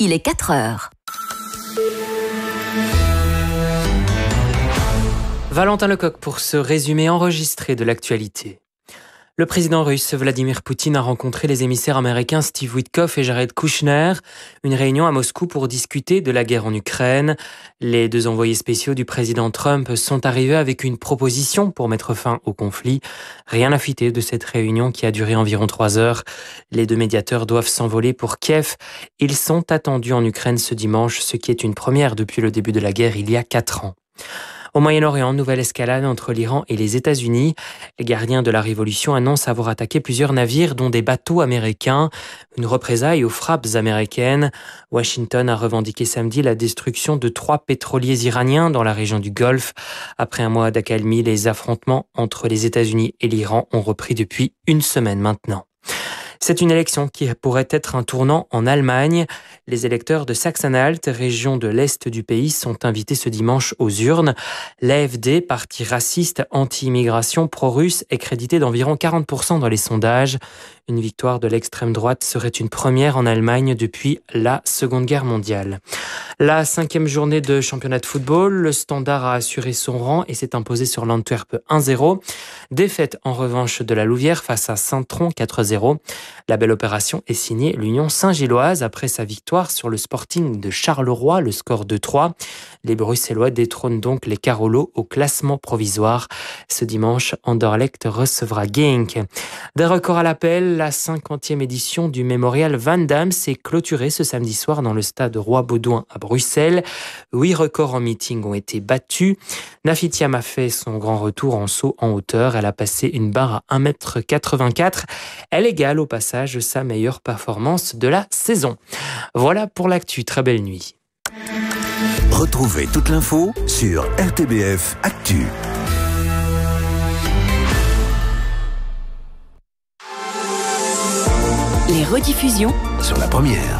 il est 4 heures. Valentin Lecoq pour ce résumé enregistré de l'actualité. Le président russe Vladimir Poutine a rencontré les émissaires américains Steve Witkoff et Jared Kushner. Une réunion à Moscou pour discuter de la guerre en Ukraine. Les deux envoyés spéciaux du président Trump sont arrivés avec une proposition pour mettre fin au conflit. Rien n'a fuité de cette réunion qui a duré environ 3 heures. Les deux médiateurs doivent s'envoler pour Kiev. Ils sont attendus en Ukraine ce dimanche, ce qui est une première depuis le début de la guerre il y a 4 ans. Au Moyen-Orient, nouvelle escalade entre l'Iran et les États-Unis. Les gardiens de la Révolution annoncent avoir attaqué plusieurs navires, dont des bateaux américains. Une représaille aux frappes américaines. Washington a revendiqué samedi la destruction de 3 pétroliers iraniens dans la région du Golfe. Après un mois d'accalmie, les affrontements entre les États-Unis et l'Iran ont repris depuis une semaine maintenant. C'est une élection qui pourrait être un tournant en Allemagne. Les électeurs de Sachsen-Anhalt, région de l'Est du pays, sont invités ce dimanche aux urnes. L'AfD, parti raciste anti-immigration pro-russe, est crédité d'environ 40% dans les sondages. Une victoire de l'extrême droite serait une première en Allemagne depuis la Seconde Guerre mondiale. La 5e journée de championnat de football, le Standard a assuré son rang et s'est imposé sur l'Antwerp 1-0. Défaite en revanche de la Louvière face à Saint-Tron 4-0. La belle opération est signée l'Union Saint-Gilloise après sa victoire sur le Sporting de Charleroi, le score de 3. Les Bruxellois détrônent donc les Carolos au classement provisoire. Ce dimanche, Anderlecht recevra Genk. Des records à l'appel, la 50e édition du Mémorial Van Damme s'est clôturée ce samedi soir dans le stade Roi-Baudouin à Bruxelles. 8 records en meeting ont été battus. Nafitiam a fait son grand retour en saut en hauteur. Elle a passé une barre à 1,84 m. Elle égale au passage sa meilleure performance de la saison. Voilà pour l'actu. Très belle nuit. Retrouvez toute l'info sur RTBF Actu. Les rediffusions Sur la première.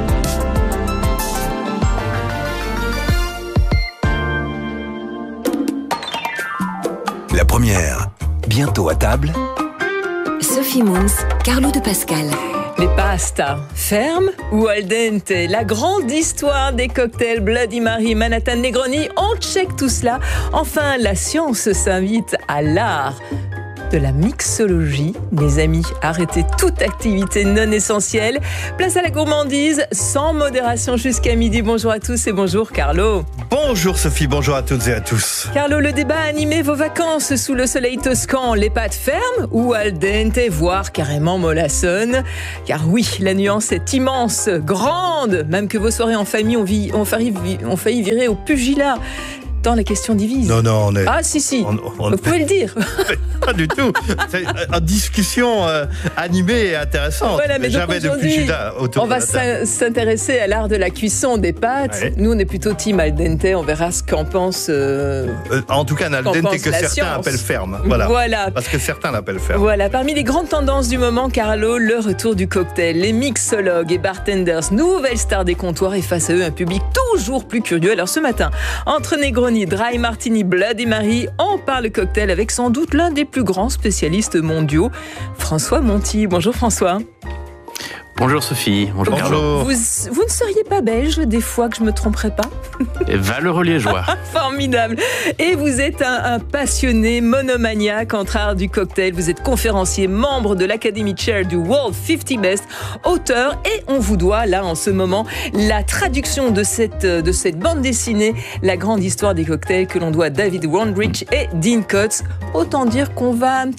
La première, bientôt à table. Sophie Moons, Carlo de Pascal. Les pastas, fermes ou al dente? La grande histoire des cocktails Bloody Mary, Manhattan, Negroni, on check tout cela. Enfin, la science s'invite à l'art de la mixologie. Mes amis, arrêtez toute activité non essentielle. Place à la gourmandise, sans modération jusqu'à midi. Bonjour à tous et bonjour Carlo. Bonjour Sophie, bonjour à toutes et à tous. Carlo, le débat a animé vos vacances sous le soleil toscan. Les pâtes fermes ou al dente, voire carrément mollassonne? Car oui, la nuance est immense, grande. Même que vos soirées en famille ont failli virer au pugilat. Tant la question divise. Non, on est... Ah, si. Vous pouvez le dire. Pas du tout. C'est une discussion animée et intéressante. Voilà, mais jamais de pugilat autour de la table. On va s'intéresser à l'art de la cuisson des pâtes. Ouais. Nous, on est plutôt team al dente. On verra ce qu'en pense... en tout cas, un al dente que certains appellent ferme. Voilà. Parce que certains l'appellent ferme. Voilà. Parmi les grandes tendances du moment, Carlo, le retour du cocktail. Les mixologues et bartenders, nouvelles stars des comptoirs, et face à eux, un public toujours plus curieux. Alors ce matin, entre Negroni, Dry Martini, Bloody Mary, on parle cocktail avec sans doute l'un des plus grands spécialistes mondiaux, François Monti. Bonjour François. Bonjour Sophie, bonjour Carlo. Vous ne seriez pas belge des fois que je me tromperais pas? Et Valeureux-Liégeois. Formidable. Et vous êtes un passionné monomaniaque entre art du cocktail. Vous êtes conférencier, membre de l'Academy Chair du World 50 Best, auteur, et on vous doit là en ce moment la traduction de cette bande dessinée, La grande histoire des cocktails, que l'on doit à David Wondrich et Dean Kotz. Autant dire qu'on va un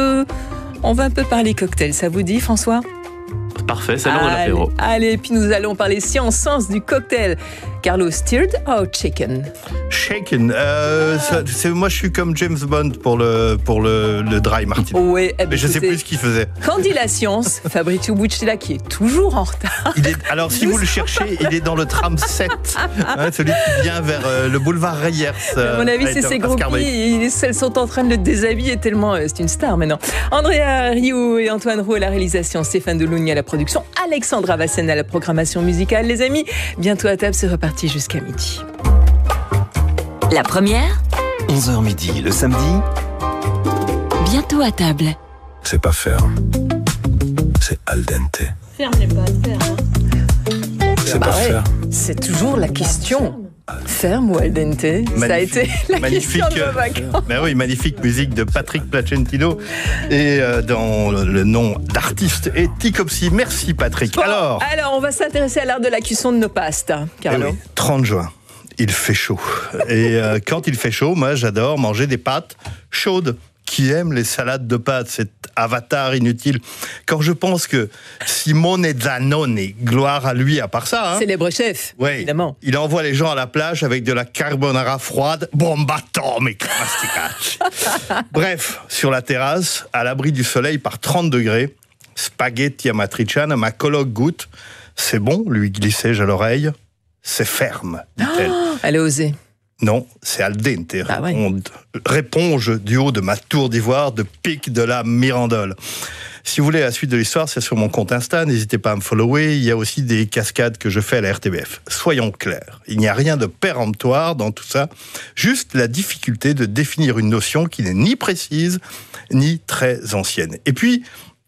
peu parler cocktail. Ça vous dit, François? Parfait, c'est l'heure de l'apéro. Allez, puis nous allons parler science du cocktail. Carlo, stirred ou shaken? Shaken. Moi, je suis comme James Bond pour le dry martini. Oui, mais je ne sais plus ce qu'il faisait. Quand dit la science, Fabrizio Buccella, qui est toujours en retard. Alors, si vous le cherchez, il est dans le tram 7, celui qui vient vers le boulevard Reyers. À mon avis, c'est ses groupies. Elles sont en train de le déshabiller tellement c'est une star maintenant. Andrea Rioux et Antoine Roux à la réalisation, Stéphane Delougny à la production, Alexandra Vassen à la programmation musicale. Les amis, bientôt à table, c'est reparti jusqu'à midi. La première, 11h midi le samedi. Bientôt à table. C'est pas ferme, c'est al dente. Ferme les pâtes, ferme. c'est pas faire. C'est toujours la question. Ferme ou al dente? Ça a été la question de nos vacances. Ben oui, magnifique musique de Patrick Placentino et dans le nom d'artiste est Ticopsy. Merci Patrick. Bon, alors, on va s'intéresser à l'art de la cuisson de nos pastes, Carlo. Oui, 30 juin. Il fait chaud. Et quand il fait chaud, moi j'adore manger des pâtes chaudes. Qui aime les salades de pâtes, cet avatar inutile. Quand je pense que Simone Zanoni, gloire à lui à part ça... Célèbre chef, évidemment. Il envoie les gens à la plage avec de la carbonara froide, bomba atomica. Bref, sur la terrasse, à l'abri du soleil par 30 degrés, spaghetti amatriciana, ma coloc goûte. C'est bon, lui glissai-je à l'oreille. C'est ferme, dit-elle. Elle a osé. Non, c'est al dente. Ah ouais. Réponge du haut de ma tour d'ivoire de pic de la Mirandole. Si vous voulez la suite de l'histoire, c'est sur mon compte Insta. N'hésitez pas à me follower. Il y a aussi des cascades que je fais à la RTBF. Soyons clairs, il n'y a rien de péremptoire dans tout ça. Juste la difficulté de définir une notion qui n'est ni précise, ni très ancienne. Et puis,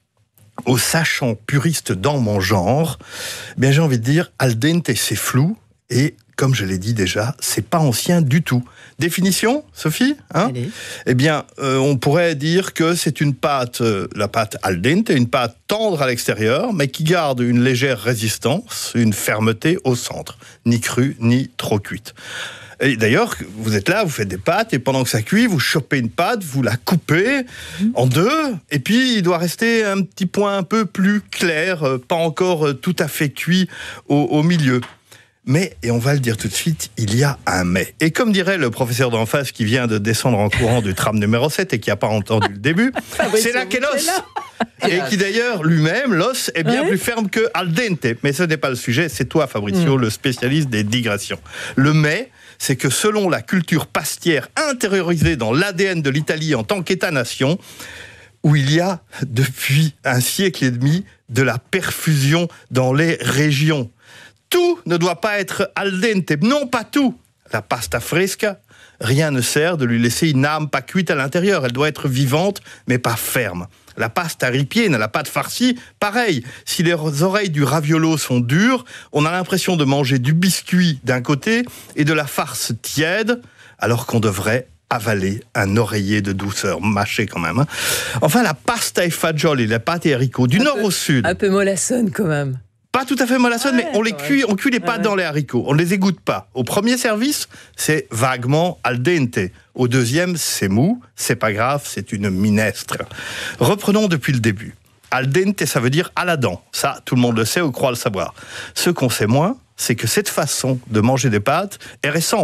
au sachant puriste dans mon genre, bien j'ai envie de dire, al dente c'est flou et comme je l'ai dit déjà, c'est pas ancien du tout. Définition, Sophie, Eh bien, on pourrait dire que c'est une pâte, la pâte al dente, une pâte tendre à l'extérieur, mais qui garde une légère résistance, une fermeté au centre, ni crue ni trop cuite. Et d'ailleurs, vous êtes là, vous faites des pâtes, et pendant que ça cuit, vous chopez une pâte, vous la coupez en deux, et puis il doit rester un petit point un peu plus clair, pas encore tout à fait cuit au milieu. Mais, et on va le dire tout de suite, il y a un mais. Et comme dirait le professeur d'en face qui vient de descendre en courant du tram numéro 7 et qui n'a pas entendu le début, c'est là qu'est l'os. Et qui d'ailleurs, lui-même, l'os, est bien plus ferme que al dente. Mais ce n'est pas le sujet, c'est toi, Fabrizio, le spécialiste des digressions. Le mais, c'est que selon la culture pastière intériorisée dans l'ADN de l'Italie en tant qu'État-nation, où il y a, depuis un siècle et demi, de la perfusion dans les régions. Tout ne doit pas être al dente. Non, pas tout. La pasta fresca, rien ne sert de lui laisser une âme pas cuite à l'intérieur. Elle doit être vivante, mais pas ferme. La pasta ripiena, la pâte farcie, pareil. Si les oreilles du raviolo sont dures, on a l'impression de manger du biscuit d'un côté et de la farce tiède, alors qu'on devrait avaler un oreiller de douceur, mâché quand même. Enfin, la pasta e fagioli, la pâte et haricots, du nord au sud. Un peu mollassonne quand même. Pas tout à fait mollassonne, mais on cuit les pâtes dans les haricots. On ne les égoutte pas. Au premier service, c'est vaguement al dente. Au deuxième, c'est mou. C'est pas grave, c'est une minestre. Reprenons depuis le début. Al dente, ça veut dire à la dent. Ça, tout le monde le sait ou croit le savoir. Ce qu'on sait moins, c'est que cette façon de manger des pâtes est récente.